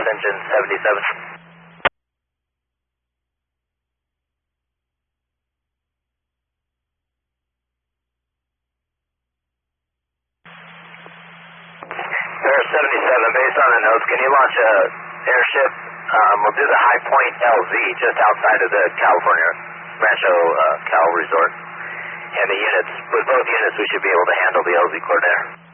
engine 77. Pair 77, based on the notes, can you launch a airship? We'll do the High Point LZ just outside of the California Rancho Cal Resort. And the units, with both units, we should be able to handle the LZ Cordair.